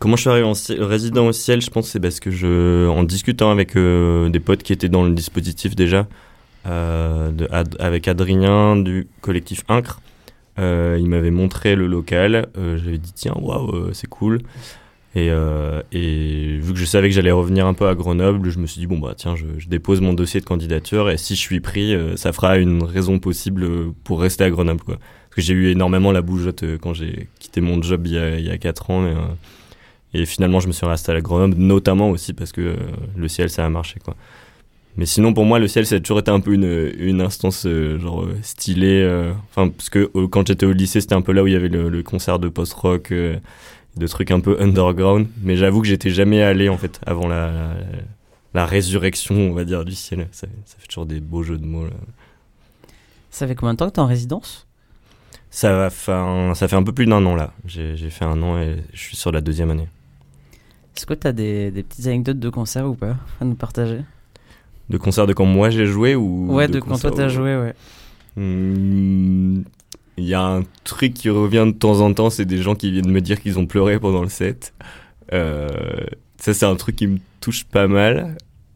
Comment je suis arrivé résident au ciel, je pense que c'est parce que en discutant avec des potes qui étaient dans le dispositif déjà, avec Adrien du collectif Incre, il m'avait montré le local, j'avais dit tiens, waouh, c'est cool. Et vu que je savais que j'allais revenir un peu à Grenoble, je me suis dit bon bah tiens, je dépose mon dossier de candidature et si je suis pris, ça fera une raison possible pour rester à Grenoble, quoi. Parce que j'ai eu énormément la bougeotte quand j'ai quitté mon job il y a 4 ans. Et finalement, je me suis resté à Grenoble, notamment aussi parce que le ciel, ça a marché, quoi. Mais sinon, pour moi, le ciel, ça a toujours été un peu une instance stylée. Parce que quand j'étais au lycée, c'était un peu là où il y avait le concert de post-rock, de trucs un peu underground. Mais j'avoue que j'étais jamais allé, en fait, avant la résurrection, on va dire, du ciel. Ça fait toujours des beaux jeux de mots, là. Ça fait combien de temps que t'es en résidence ? Ça fait un peu plus d'1 an, là. J'ai fait 1 an et je suis sur la 2e année. Est-ce que t'as des petites anecdotes de concerts ou pas à nous partager ? De concerts de quand moi j'ai joué ou Ouais, de quand toi t'as joué, ouais. Il y a un truc qui revient de temps en temps, c'est des gens qui viennent me dire qu'ils ont pleuré pendant le set. Ça, c'est un truc qui me touche pas mal.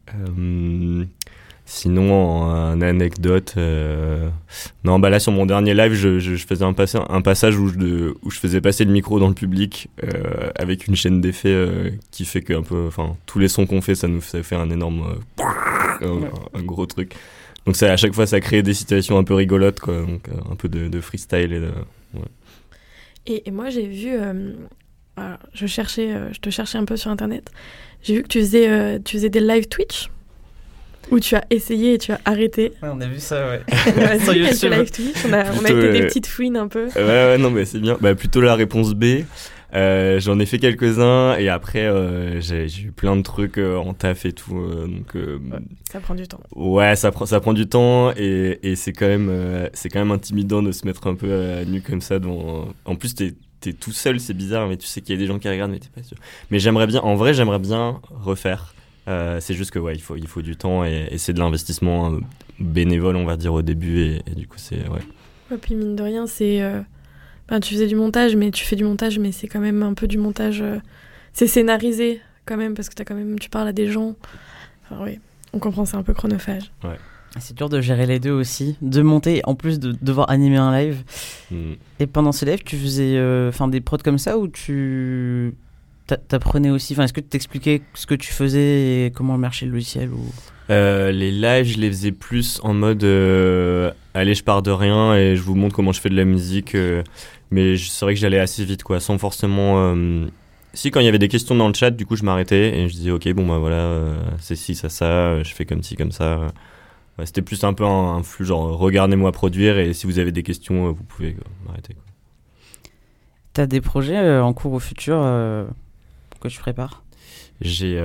Sinon, en anecdote, non, bah là sur mon dernier live, je faisais un passage où je faisais passer le micro dans le public avec une chaîne d'effets qui fait que tous les sons qu'on fait, ça fait un énorme, un gros truc. Donc ça, à chaque fois, ça crée des situations un peu rigolotes, quoi. Donc un peu de freestyle ouais. Et moi, j'ai vu, je te cherchais un peu sur internet. J'ai vu que tu faisais des live Twitch. Où tu as essayé et tu as arrêté. Ouais, on a vu ça, ouais. Sur YouTube. Live Twitch, on a été des petites fouines un peu. Ouais, non, mais c'est bien. Bah, plutôt la réponse B. J'en ai fait quelques-uns et après, j'ai eu plein de trucs en taf et tout. Ça prend du temps. Ouais, ça prend du temps et c'est quand même intimidant de se mettre un peu à nu comme ça. En plus, t'es tout seul, c'est bizarre, mais tu sais qu'il y a des gens qui regardent, mais t'es pas sûr. Mais j'aimerais bien refaire. C'est juste que il faut du temps et c'est de l'investissement bénévole, on va dire, au début et du coup c'est ouais. Et puis mine de rien, c'est tu faisais du montage, mais tu fais du montage, mais c'est quand même un peu du montage, c'est scénarisé quand même parce que tu parles à des gens. Enfin, oui, on comprend, c'est un peu chronophage. Ouais. C'est dur de gérer les deux aussi, de monter en plus de devoir animer un live. Et pendant ces lives, tu faisais des prods comme ça ou tu t'apprenais aussi, est-ce que tu t'expliquais ce que tu faisais et comment marchait le logiciel ou... Les lives, je les faisais plus en mode allez, je pars de rien et je vous montre comment je fais de la musique, mais c'est vrai que j'allais assez vite, quoi, sans forcément... Si, quand il y avait des questions dans le chat, du coup je m'arrêtais et je disais ok, bon bah voilà, c'est ci, ça, je fais comme ci, comme ça. Ouais, c'était plus un peu un flux genre regardez-moi produire et si vous avez des questions, vous pouvez m'arrêter, quoi. T'as des projets en cours au futur que tu prépares ? Je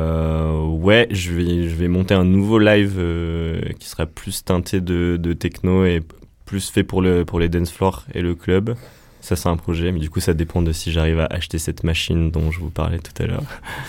vais monter un nouveau live qui sera plus teinté de techno et plus fait pour les dance floors et le club. Ça, c'est un projet, mais du coup, ça dépend de si j'arrive à acheter cette machine dont je vous parlais tout à l'heure.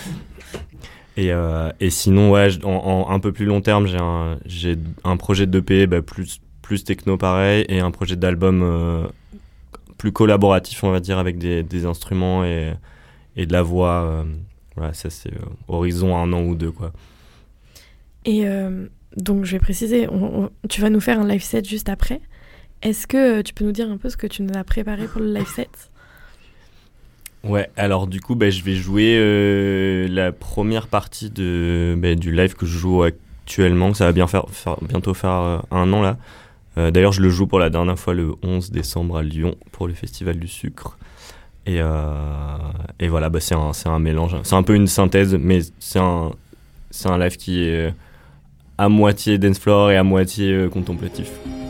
Et sinon, en un peu plus long terme, j'ai un projet d'EP plus techno pareil et un projet d'album plus collaboratif, on va dire, avec des instruments et de la voix. Voilà, ça c'est horizon 1 an ou 2, quoi. Et donc je vais préciser, tu vas nous faire un live set juste après. Est-ce que tu peux nous dire un peu ce que tu nous as préparé pour le live set ? Ouais, alors du coup, je vais jouer la première partie du live que je joue actuellement. Ça va bientôt faire 1 an là. D'ailleurs, je le joue pour la dernière fois le 11 décembre à Lyon pour le Festival du Sucre. Et voilà, c'est un mélange. C'est un peu une synthèse, mais c'est un live qui est à moitié dance floor et à moitié contemplatif.